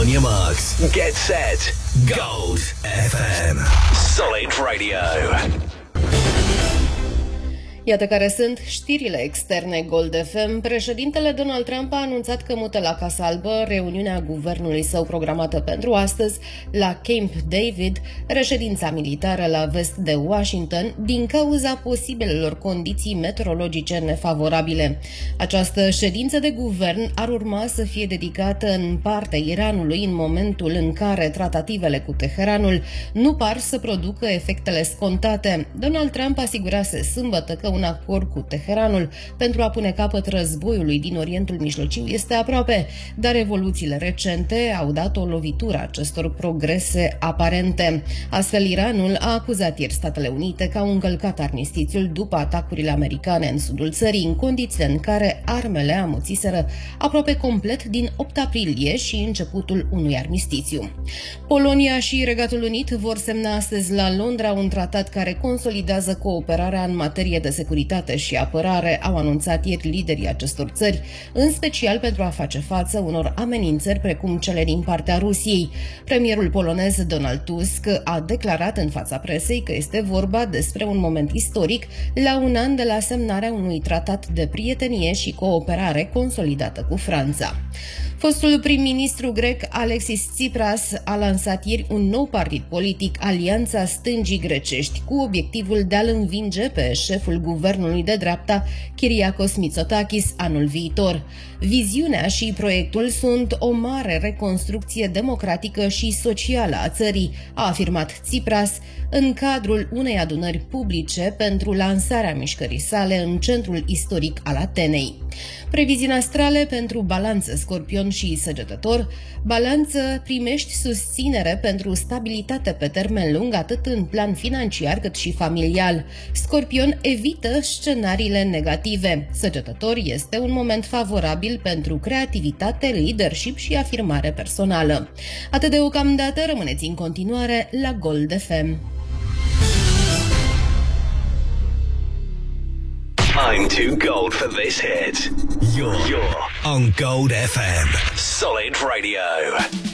on your marks. Get set. Gold FM. Solid Radio. Iată care sunt știrile externe Gold FM. Președintele Donald Trump a anunțat că mută la Casa Albă reuniunea guvernului său programată pentru astăzi la Camp David, reședința militară la vest de Washington, din cauza posibilelor condiții meteorologice nefavorabile. Această ședință de guvern ar urma să fie dedicată în partea Iranului în momentul în care tratativele cu Teheranul nu par să producă efectele scontate. Donald Trump asigurase sâmbătă că un acord cu Teheranul pentru a pune capăt războiului din Orientul Mijlociu este aproape, dar evoluțiile recente au dat o lovitură acestor progrese aparente. Astfel, Iranul a acuzat ieri Statele Unite că au încălcat armistițiul după atacurile americane în sudul țării, în condițiile în care armele amuțiseră aproape complet din 8 aprilie și începutul unui armistițiu. Polonia și Regatul Unit vor semna astăzi la Londra un tratat care consolidează cooperarea în materie de securitate și apărare, au anunțat ieri liderii acestor țări, în special pentru a face față unor amenințări precum cele din partea Rusiei. Premierul polonez Donald Tusk a declarat în fața presei că este vorba despre un moment istoric la un an de la semnarea unui tratat de prietenie și cooperare consolidată cu Franța. Fostul prim-ministru grec Alexis Tsipras a lansat ieri un nou partid politic, Alianța Stângii Grecești, cu obiectivul de a-l învinge pe șeful guvernului de dreapta, Kyriakos Mitsotakis, anul viitor. Viziunea și proiectul sunt o mare reconstrucție democratică și socială a țării, a afirmat Tsipras în cadrul unei adunări publice pentru lansarea mișcării sale în centrul istoric al Atenei. Previziuni astrale pentru Balanță, Scorpion și Săgetător. Balanță, primești susținere pentru stabilitate pe termen lung, atât în plan financiar cât și familial. Scorpion, evită scenariile negative. Săgetător, este un moment favorabil pentru creativitate, leadership și afirmare personală. Atât deocamdată, rămâneți în continuare la Gold FM. I'm too gold for this hit. You're on Gold FM. Solid Radio.